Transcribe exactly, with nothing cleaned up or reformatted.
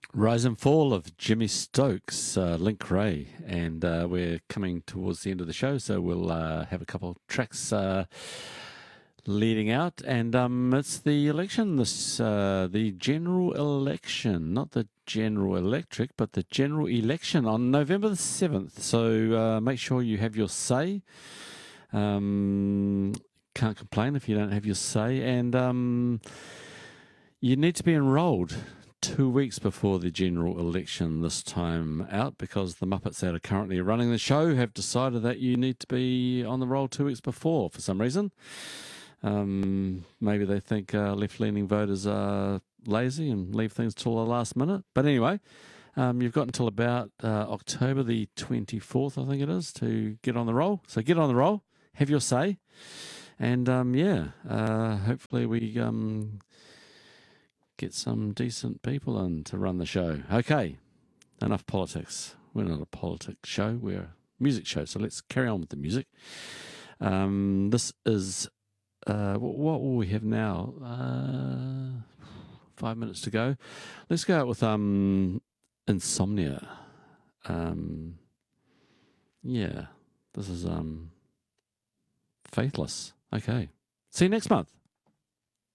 Rise and Fall of Jimmy Stokes, uh, Link Ray, and uh, we're coming towards the end of the show, so we'll uh, have a couple of tracks uh, leading out, and um, it's the election, this uh, the general election, not the General Electric, but the general election on November the seventh. So uh, make sure you have your say. Um, can't complain if you don't have your say, and um, you need to be enrolled two weeks before the general election this time out, because the Muppets that are currently running the show have decided that you need to be on the roll two weeks before for some reason. Um, maybe they think uh, left-leaning voters are lazy and leave things till the last minute. But anyway, um, you've got until about uh, October the twenty-fourth, I think it is, to get on the roll. So get on the roll, have your say, and um, yeah, uh, hopefully we um, get some decent people in to run the show. Okay, enough politics. We're not a politics show, we're a music show, so let's carry on with the music. Um, this is, uh, what will we have now? Uh, five minutes to go. Let's go out with um, Insomnia. Um, yeah, this is um, Faithless. Okay, see you next month.